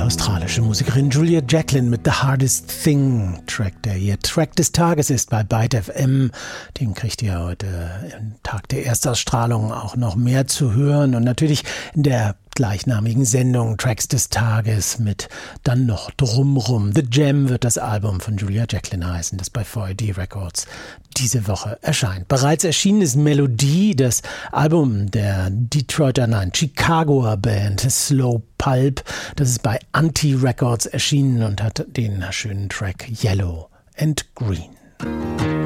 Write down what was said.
australische Musikerin Julia Jacklin mit The Hardest Thing Track, der ihr Track des Tages ist bei Byte FM. Den kriegt ihr heute am Tag der Erstausstrahlung auch noch mehr zu hören und natürlich in der gleichnamigen Sendung Tracks des Tages mit dann noch Drumrum. The Jam wird das Album von Julia Jacklin heißen, das bei VID Records diese Woche erscheint. Bereits erschienen ist Melodie, das Album der Chicagoer Band Slow Pulp. Das ist bei Anti Records erschienen und hat den schönen Track Yellow and Green.